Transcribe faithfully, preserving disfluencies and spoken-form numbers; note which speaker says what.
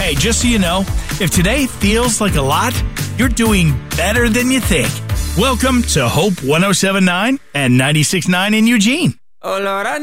Speaker 1: Hey, just so you know, if today feels like a lot, you're doing better than you think. Welcome to Hope one oh seven point nine and ninety-six point nine in Eugene.
Speaker 2: Olor a